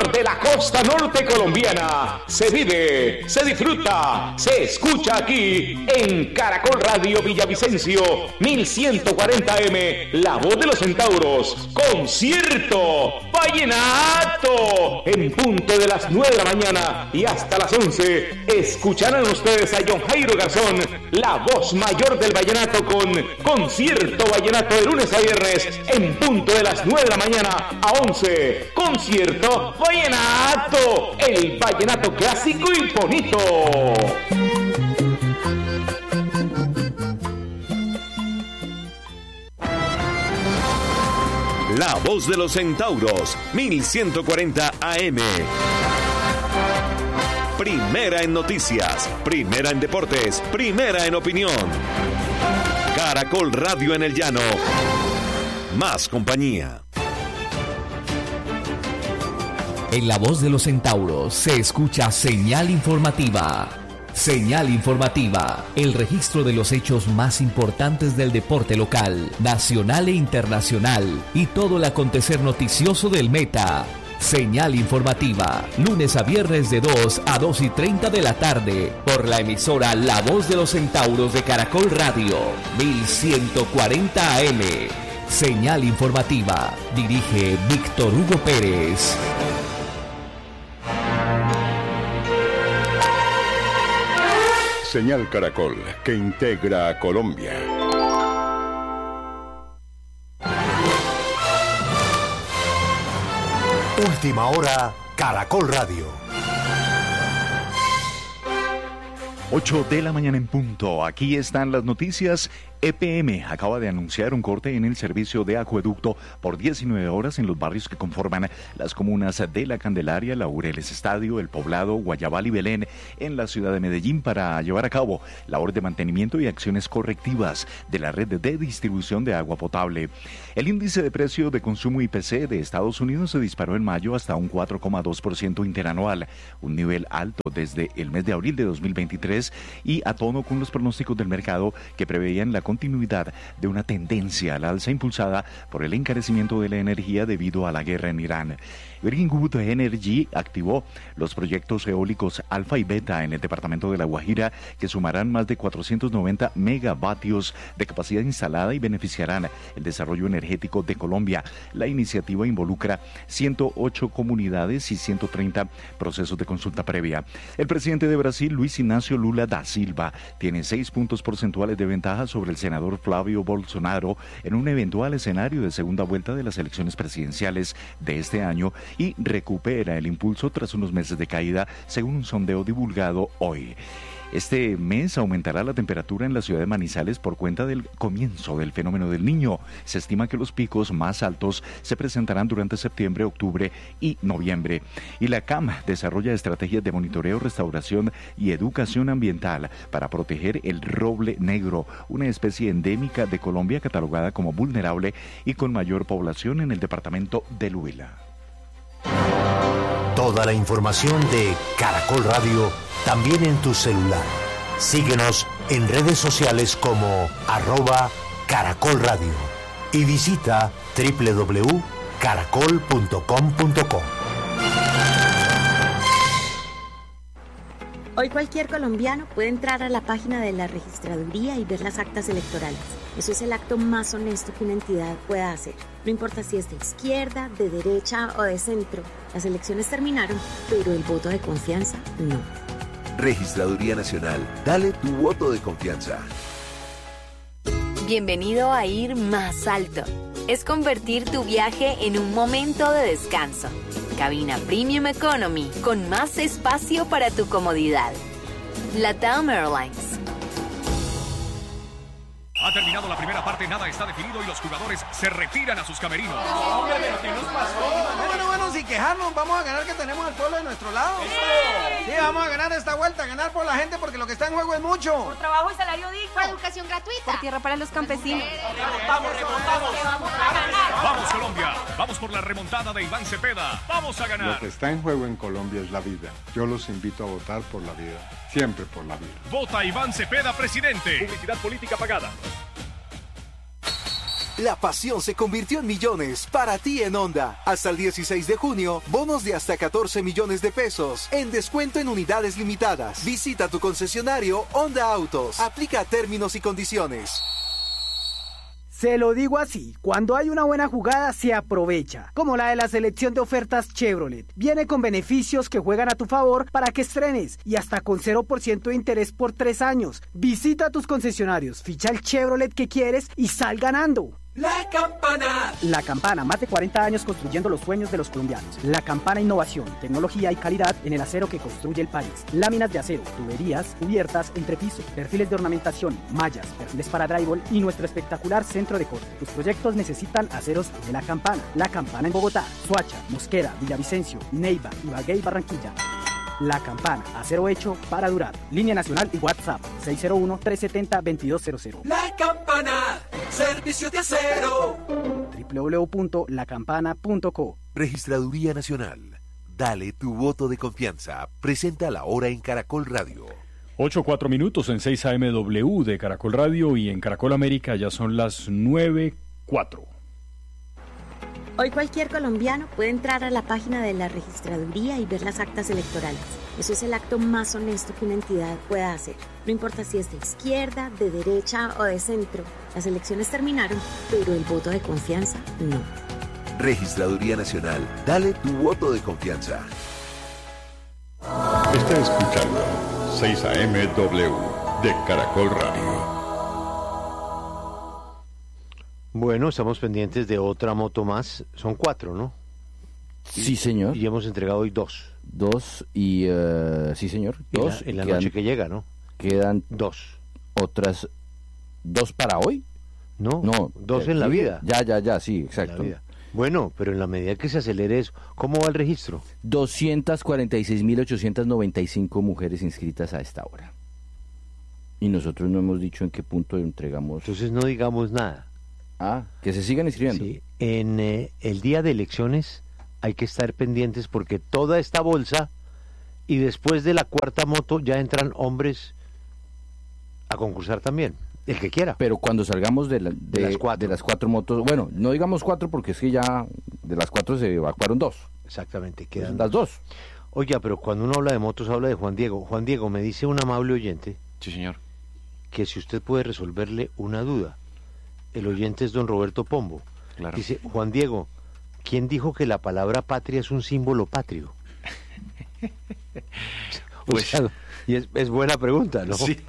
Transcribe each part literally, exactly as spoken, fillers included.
mayor de la costa norte colombiana. Se vive, se disfruta, se escucha aquí en Caracol Radio Villavicencio, mil ciento cuarenta eme, La Voz de los Centauros. Concierto Vallenato. En punto de las nueve de la mañana y hasta las once, escucharán ustedes a John Jairo Garzón, la voz mayor del vallenato, con Concierto Vallenato de lunes a viernes en punto de las nueve de la mañana a once. Concierto Vallenato, el vallenato clásico y bonito. La Voz de los Centauros, mil ciento cuarenta A M. Primera en noticias, primera en deportes, primera en opinión. Caracol Radio en el Llano. Más compañía. En La Voz de los Centauros se escucha señal informativa. Señal informativa, el registro de los hechos más importantes del deporte local, nacional e internacional y todo el acontecer noticioso del Meta. Señal informativa, lunes a viernes de dos a dos y treinta de la tarde, por la emisora La Voz de los Centauros de Caracol Radio, mil ciento cuarenta A M. Señal informativa, dirige Víctor Hugo Pérez. Señal Caracol, que integra a Colombia. Última hora, Caracol Radio. ocho de la mañana en punto. Aquí están las noticias. E P M acaba de anunciar un corte en el servicio de acueducto por diecinueve horas en los barrios que conforman las comunas de La Candelaria, Laureles Estadio, El Poblado, Guayabal y Belén en la ciudad de Medellín para llevar a cabo labores de mantenimiento y acciones correctivas de la red de distribución de agua potable. El índice de precio de consumo I P C de Estados Unidos se disparó en mayo hasta un cuatro coma dos por ciento interanual, un nivel alto desde el mes de abril de dos mil veintitrés y a tono con los pronósticos del mercado que preveían la continuidad de una tendencia al alza impulsada por el encarecimiento de la energía debido a la guerra en Irán. Greenwood Energy activó los proyectos eólicos Alfa y Beta en el departamento de La Guajira, que sumarán más de cuatrocientos noventa megavatios de capacidad instalada y beneficiarán el desarrollo energético de Colombia. La iniciativa involucra ciento ocho comunidades y ciento treinta procesos de consulta previa. El presidente de Brasil, Luis Ignacio Lula da Silva, tiene seis puntos porcentuales de ventaja sobre el senador Flavio Bolsonaro en un eventual escenario de segunda vuelta de las elecciones presidenciales de este año y recupera el impulso tras unos meses de caída, según un sondeo divulgado hoy. Este mes aumentará la temperatura en la ciudad de Manizales por cuenta del comienzo del fenómeno del Niño. Se estima que los picos más altos se presentarán durante septiembre, octubre y noviembre. Y la C A M desarrolla estrategias de monitoreo, restauración y educación ambiental para proteger el roble negro, una especie endémica de Colombia catalogada como vulnerable y con mayor población en el departamento del Huila. Toda la información de Caracol Radio también en tu celular. Síguenos en redes sociales como arroba Caracol Radio y visita doble u doble u doble u punto caracol punto com punto co. Hoy cualquier colombiano puede entrar a la página de la registraduría y ver las actas electorales. Eso es el acto más honesto que una entidad pueda hacer. No importa si es de izquierda, de derecha o de centro. Las elecciones terminaron, pero el voto de confianza no. Registraduría Nacional. Dale tu voto de confianza. Bienvenido a Ir Más Alto. Es convertir tu viaje en un momento de descanso. Cabina Premium Economy con más espacio para tu comodidad. LATAM Airlines. Ha terminado la primera parte, nada está definido y los jugadores se retiran a sus camerinos. No, hombre, pero ¿qué nos pasó? Bueno, bueno, sin quejarnos, vamos a ganar, que tenemos al pueblo de nuestro lado. ¡Sí! Sí, vamos a ganar esta vuelta, ganar por la gente porque lo que está en juego es mucho. Por trabajo y salario digno. Por educación gratuita. Por tierra para los campesinos. Remontamos, remontamos. Vamos a ganar. Vamos Colombia, vamos por la remontada de Iván Cepeda. Vamos a ganar. Lo que está en juego en Colombia es la vida. Yo los invito a votar por la vida. Siempre por la vida. Vota Iván Cepeda, presidente. Publicidad política pagada. La pasión se convirtió en millones para ti en Honda. Hasta el dieciséis de junio, bonos de hasta catorce millones de pesos en descuento en unidades limitadas. Visita tu concesionario Honda Autos. Aplica términos y condiciones. Se lo digo así, cuando hay una buena jugada se aprovecha, como la de la selección de ofertas Chevrolet. Viene con beneficios que juegan a tu favor para que estrenes y hasta con cero por ciento de interés por tres años. Visita tus concesionarios, ficha el Chevrolet que quieres y sal ganando. La Campana. La Campana, más de cuarenta años construyendo los sueños de los colombianos. La Campana, innovación, tecnología y calidad en el acero que construye el país. Láminas de acero, tuberías, cubiertas, entrepiso, perfiles de ornamentación, mallas, perfiles para drywall y nuestro espectacular centro de corte. Tus proyectos necesitan aceros de La Campana. La Campana en Bogotá, Soacha, Mosquera, Villavicencio, Neiva, Ibagué y Barranquilla. La Campana, acero hecho para durar. Línea nacional y WhatsApp seis cero uno, tres siete cero, dos dos cero cero. La Campana, servicio de acero. doble u doble u doble u punto la campana punto co. Registraduría Nacional. Dale tu voto de confianza. Presenta la hora en Caracol Radio. ocho cuatro minutos en seis A M W de Caracol Radio y en Caracol América ya son las nueve cuatro. Hoy cualquier colombiano puede entrar a la página de la registraduría y ver las actas electorales. Eso es el acto más honesto que una entidad pueda hacer. No importa si es de izquierda, de derecha o de centro. Las elecciones terminaron, pero el voto de confianza no. Registraduría Nacional. Dale tu voto de confianza. Está escuchando seis A M W de Caracol Radio. Bueno, estamos pendientes de otra moto más. Son cuatro, ¿no? Sí, señor. Y hemos entregado hoy dos. Dos y... Uh, sí, señor. Dos. En la, en la quedan, noche que llega, ¿no? Quedan... Dos. ¿Otras dos para hoy? No, no dos en la vida. Ya, ya, ya, sí, exacto. Bueno, pero en la medida que se acelere eso, ¿cómo va el registro? doscientas cuarenta y seis mil ochocientas noventa y cinco mujeres inscritas a esta hora. Y nosotros no hemos dicho en qué punto entregamos... Entonces no digamos nada. Ah, que se sigan inscribiendo. Sí, en eh, el día de elecciones hay que estar pendientes porque toda esta bolsa y después de la cuarta moto ya entran hombres a concursar también, el que quiera. Pero cuando salgamos de, la, de, de, las, cuatro. de las cuatro motos, bueno, no digamos cuatro porque es que ya de las cuatro se evacuaron dos. Exactamente, quedan las dos. Oiga, pero cuando uno habla de motos habla de Juan Diego. Juan Diego, me dice un amable oyente. Sí, señor. Que si usted puede resolverle una duda. El oyente es don Roberto Pombo. Claro. Dice, Juan Diego, ¿quién dijo que la palabra patria es un símbolo patrio? Pues, o sea, y es, es buena pregunta, ¿no? Sí.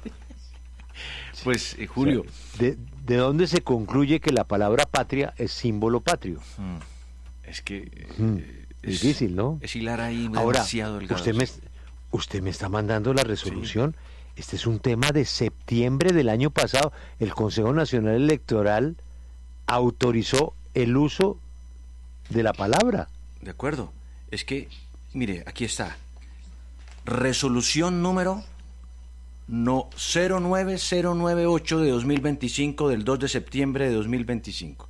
Pues, eh, Julio. O sea, ¿de, ¿De dónde se concluye que la palabra patria es símbolo patrio? Mm. Es que... Mm. Eh, es difícil, ¿no? Es hilar ahí Ahora, demasiado delgado. Usted me, usted me está mandando la resolución... Sí. Este es un tema de septiembre del año pasado. El Consejo Nacional Electoral autorizó el uso de la palabra. De acuerdo. Es que, mire, aquí está. Resolución número no cero nueve cero nueve ocho de dos mil veinticinco del dos de septiembre de dos mil veinticinco.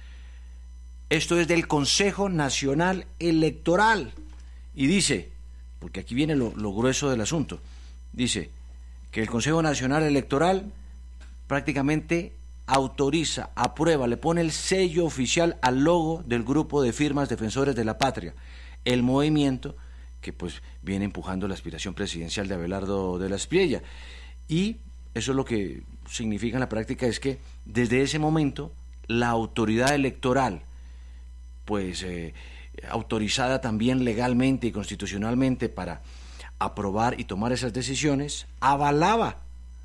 Esto es del Consejo Nacional Electoral. Y dice, porque aquí viene lo, lo grueso del asunto, dice... que el Consejo Nacional Electoral prácticamente autoriza, aprueba, le pone el sello oficial al logo del grupo de firmas Defensores de la Patria, el movimiento que pues viene empujando la aspiración presidencial de Abelardo de la Espriella. Y eso es lo que significa en la práctica, es que desde ese momento la autoridad electoral, pues eh, autorizada también legalmente y constitucionalmente para aprobar y tomar esas decisiones, avalaba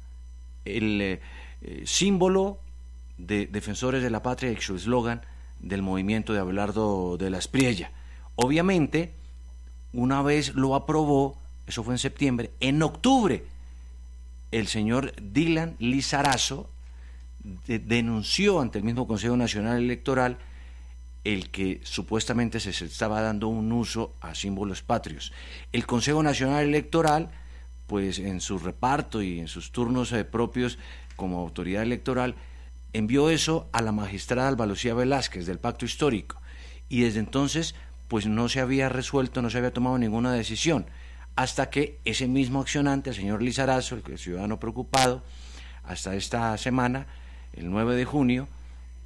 el eh, eh, símbolo de Defensores de la Patria y su eslogan del movimiento de Abelardo de la Espriella. Obviamente, una vez lo aprobó, eso fue en septiembre, en octubre, el señor Dylan Lizarazo de, denunció ante el mismo Consejo Nacional Electoral el que supuestamente se estaba dando un uso a símbolos patrios. El Consejo Nacional Electoral, pues en su reparto y en sus turnos eh, propios como autoridad electoral, envió eso a la magistrada Alba Lucía Velázquez del Pacto Histórico, y desde entonces pues no se había resuelto, no se había tomado ninguna decisión, hasta que ese mismo accionante, el señor Lizarazo, el ciudadano preocupado, hasta esta semana, el nueve de junio,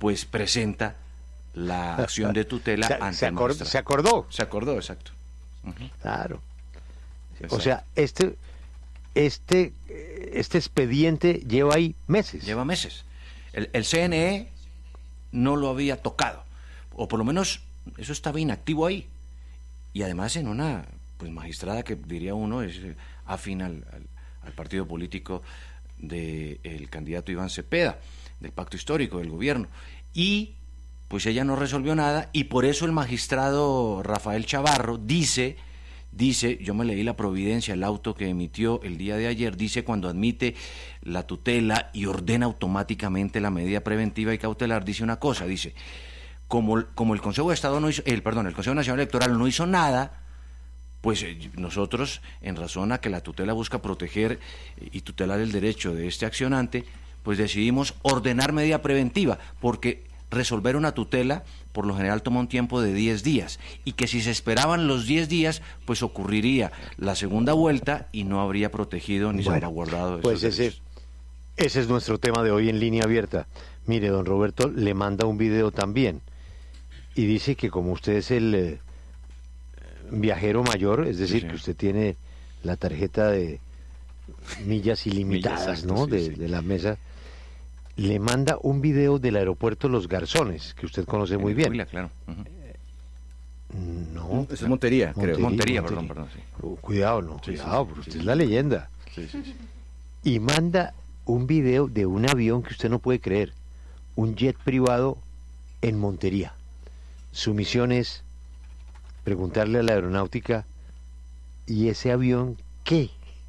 pues presenta la acción de tutela se, ante se, el acor, magistrado. ¿Se acordó? Se acordó, exacto. Uh-huh. Claro. Exacto. O sea, este, este, este expediente lleva ahí meses. Lleva meses. El, el C N E no lo había tocado, o por lo menos eso estaba inactivo ahí. Y además en una pues magistrada que diría uno es eh, afín al, al, al partido político del candidato Iván Cepeda, del pacto histórico del gobierno. Y pues ella no resolvió nada, y por eso el magistrado Rafael Chavarro dice, dice, yo me leí la providencia, el auto que emitió el día de ayer, dice cuando admite la tutela y ordena automáticamente la medida preventiva y cautelar, dice una cosa, dice, como, como el Consejo de Estado no hizo, el, perdón, el Consejo Nacional Electoral no hizo nada, pues eh, nosotros, en razón a que la tutela busca proteger y tutelar el derecho de este accionante, pues decidimos ordenar medida preventiva, porque resolver una tutela por lo general toma un tiempo de diez días, y que si se esperaban los diez días, pues ocurriría la segunda vuelta y no habría protegido ni bueno, salvaguardado esos pues ese, ese es nuestro tema de hoy en Línea Abierta. Mire, don Roberto le manda un video también y dice que como usted es el eh, viajero mayor, es decir, sí, sí. que usted tiene la tarjeta de millas ilimitadas, millas, ¿no? Sí, de, sí. de la mesa, le manda un video del aeropuerto Los Garzones, que usted conoce muy bien. Huila, claro. Uh-huh. No. Eso es Montería, creo. Montería, Montería, perdón, perdón. Sí. Uh, cuidado, no, sí, cuidado, sí, porque sí, usted sí. es la leyenda. Sí, sí, sí. Y manda un video de un avión que usted no puede creer, un jet privado en Montería. Su misión es preguntarle a la aeronáutica, ¿y ese avión qué?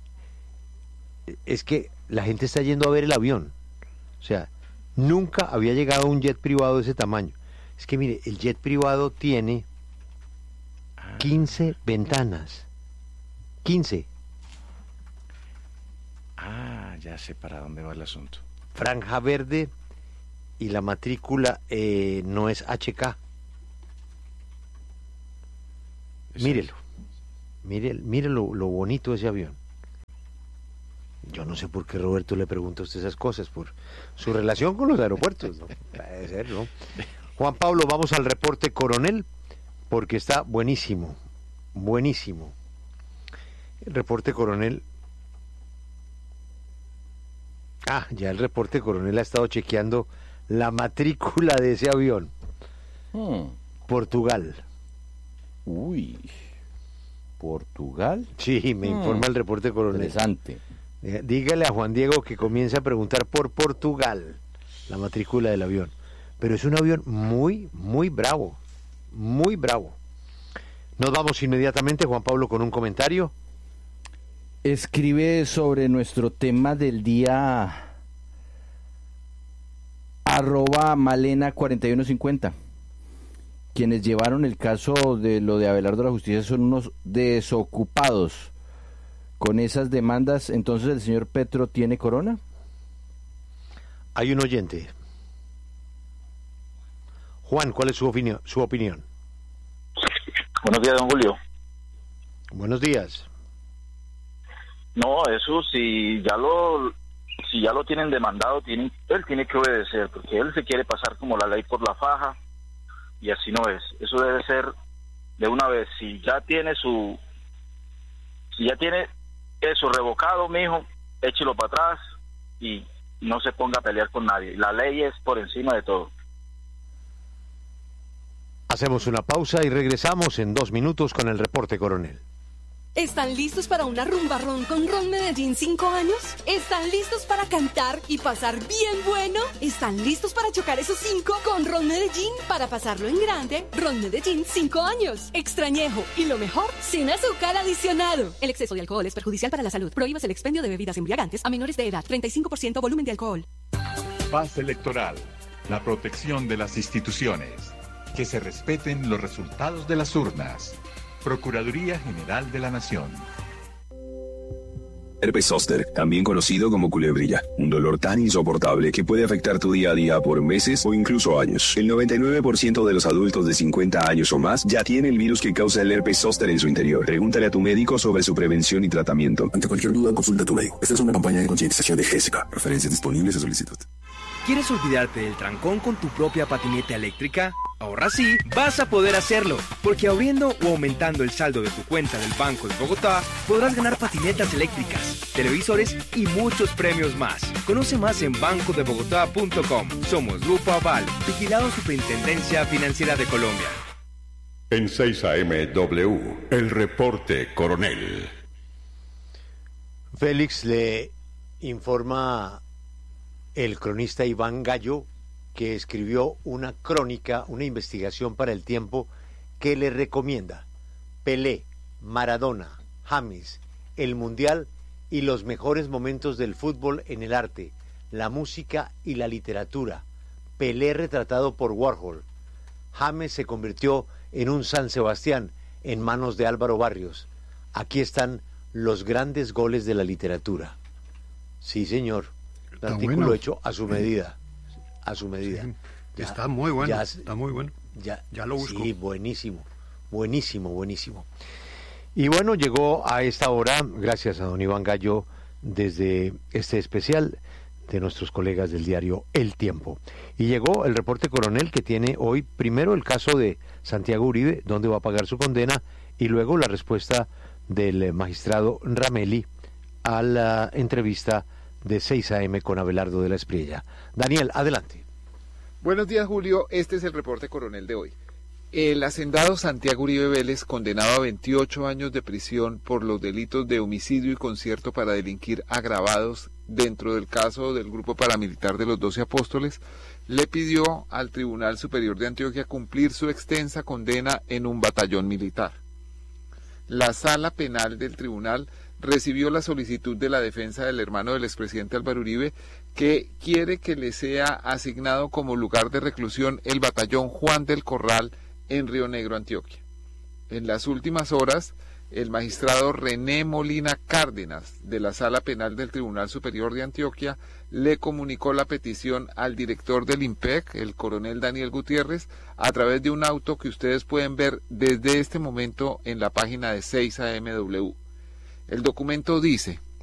Es que la gente está yendo a ver el avión. O sea, nunca había llegado un jet privado de ese tamaño. Es que mire, el jet privado tiene quince ventanas. quince. Ah, ya sé para dónde va el asunto. Franja verde y la matrícula eh, no es H K. Mírelo. Mire, mire lo, lo bonito de ese avión. Yo no sé por qué Roberto le pregunta a usted esas cosas, por su relación con los aeropuertos, ¿no? Puede ser, ¿no? Juan Pablo, vamos al reporte Coronel, porque está buenísimo, buenísimo. El reporte Coronel. Ah, ya el reporte Coronel ha estado chequeando la matrícula de ese avión. Hmm. Portugal. Uy, ¿Portugal? Sí, me hmm. informa el reporte Coronel. Interesante. Dígale a Juan Diego que comience a preguntar por Portugal, la matrícula del avión. Pero es un avión muy, muy bravo, muy bravo. Nos vamos inmediatamente, Juan Pablo, con un comentario. Escribe sobre nuestro tema del día arroba Malena cuarenta y uno cincuenta. Quienes llevaron el caso de lo de Abelardo de la Justicia son unos desocupados. Con esas demandas, entonces el señor Petro tiene corona. Hay un oyente. Juan, ¿cuál es su opinión? Su opinión. Buenos días, don Julio. Buenos días. No, eso si ya lo si ya lo tienen demandado, tienen, él tiene que obedecer, porque él se quiere pasar como la ley por la faja y así no es. Eso debe ser de una vez. Si ya tiene su si ya tiene eso revocado, mijo, échelo para atrás y no se ponga a pelear con nadie. La ley es por encima de todo. Hacemos una pausa y regresamos en dos minutos con el reporte Coronel. ¿Están listos para una rumba ron con Ron Medellín cinco años? ¿Están listos para cantar y pasar bien bueno? ¿Están listos para chocar esos cinco con Ron Medellín para pasarlo en grande? Ron Medellín cinco años. Extrañejo y lo mejor, sin azúcar adicionado. El exceso de alcohol es perjudicial para la salud. Prohíbas el expendio de bebidas embriagantes a menores de edad. treinta y cinco por ciento volumen de alcohol. Paz electoral. La protección de las instituciones. Que se respeten los resultados de las urnas. Procuraduría General de la Nación. Herpes zóster, también conocido como culebrilla, un dolor tan insoportable que puede afectar tu día a día por meses o incluso años. El noventa y nueve por ciento de los adultos de cincuenta años o más ya tiene el virus que causa el herpes zóster en su interior. Pregúntale a tu médico sobre su prevención y tratamiento. Ante cualquier duda, consulta a tu médico. Esta es una campaña de concientización de G S K. Referencias disponibles a solicitud. ¿Quieres olvidarte del trancón con tu propia patineta eléctrica? Ahora sí, vas a poder hacerlo, porque abriendo o aumentando el saldo de tu cuenta del Banco de Bogotá, podrás ganar patinetas eléctricas, televisores y muchos premios más. Conoce más en banco de bogotá punto com. Somos Grupo Aval, vigilado Superintendencia Financiera de Colombia. En seis A M W, el reporte coronel. Félix, le informa el cronista Iván Gallo, que escribió una crónica, una investigación para El Tiempo, que le recomienda Pelé, Maradona, James, el Mundial y los mejores momentos del fútbol en el arte, la música y la literatura. Pelé retratado por Warhol. James se convirtió en un San Sebastián en manos de Álvaro Barrios. Aquí están los grandes goles de la literatura. Sí, señor. Un Está artículo bueno. hecho a su medida. A su medida. Sí, Ya- está muy bueno, ya- está muy bueno. Ya, Ya lo busco. Sí, buenísimo. Buenísimo, buenísimo. Y bueno, llegó a esta hora, gracias a don Iván Gallo, desde este especial de nuestros colegas del diario El Tiempo. Y llegó el reporte coronel, que tiene hoy primero el caso de Santiago Uribe, dónde va a pagar su condena, y luego la respuesta del eh, magistrado Ramelli a la entrevista de seis A M con Abelardo de la Espriella. Daniel, adelante. Buenos días, Julio. Este es el reporte coronel de hoy. El hacendado Santiago Uribe Vélez, condenado a veintiocho años de prisión por los delitos de homicidio y concierto para delinquir agravados dentro del caso del grupo paramilitar de los Doce Apóstoles, le pidió al Tribunal Superior de Antioquia cumplir su extensa condena en un batallón militar. La sala penal del tribunal recibió la solicitud de la defensa del hermano del expresidente Álvaro Uribe, que quiere que le sea asignado como lugar de reclusión el batallón Juan del Corral en Río Negro, Antioquia. En las últimas horas, el magistrado René Molina Cárdenas, de la Sala Penal del Tribunal Superior de Antioquia, le comunicó la petición al director del IMPEC, el coronel Daniel Gutiérrez, a través de un auto que ustedes pueden ver desde este momento en la página de seis A M W. El documento dice,